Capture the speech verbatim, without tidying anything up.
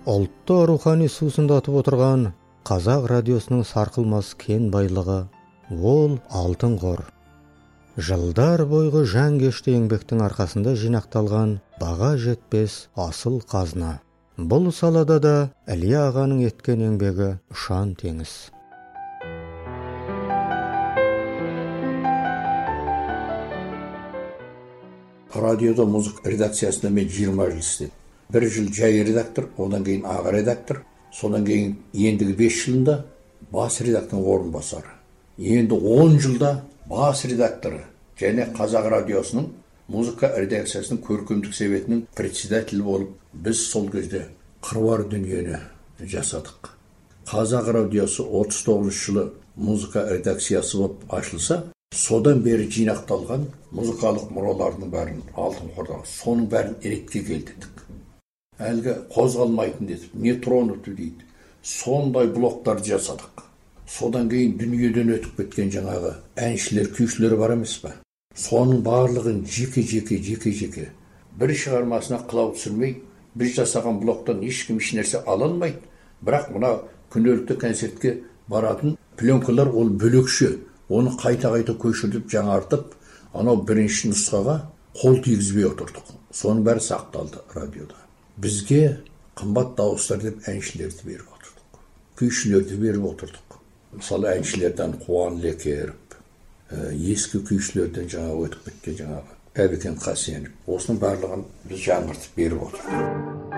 Ұлтты рухани сусындатып отырған қазақ радиосының сарқылмас кен байлығы ол алтын қор. Жылдар бойғы жанкешті еңбектің арқасында жинақталған баға жетпес асыл қазына. Бұл салада да Ілия ағаның еткен еңбегі ұшан теңіз. Радиода музыка редакциясында мен жиырма жыл істедім. Бір жыл жай редактор, одан кейін аға редактор, содан кейін ендігі бес жылында бас редактордың орынбасары. Енді он жылда бас редакторы және Қазақ радиосының музыка редакциясының көркемдік советінің председателі болып, біз сол кезде қыруар дүниені жасадық. Қазақ радиосы отыз тоғызыншы жылы музыка редакциясы болып ашылса, содан бері жинақталған музыкалық мұралардың бәрін алтын қорда, соның бәрін ретке келтірдік. Әлгі қозғалмайтын деді, нейтроновты дейді. Сондай блоктарды жасадық. Содан кейін дүниеден өтіп кеткен жаңағы әншілер, күйшілер бар емес пе? Соның барлығын жеке-жеке, жеке-жеке бір шығармасына қылау түсірмей, біз жасаған блоктан ешкім еш нәрсе ала алмайды. Бірақ мына күнделікті концертке баратын пленкалар ол бөлекше. Оны қайта-қайта көшіріп, жаңартып, анау бірінші нұсқаға қол тигізбей отырдық. Соның бәрі сақталды радиода. Бізге қымбат дауыстар деп әншілерді беріп отырдық. Күйшілерді беріп отырдық. Мысалы әншілерден Қуан Лекеріп, ескі күйшілерден жаңа өтіп кеткен жаңағы Әбікен Қасенов. Осының барлығын біз жаңғыртып беріп отырдық.